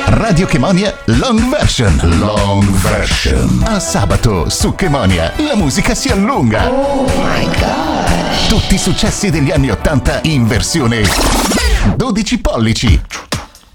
Radio Chemonia Long Version. Long Version. A sabato su Chemonia la musica si allunga. Oh my gosh. Tutti i successi degli anni '80 in versione 12 pollici.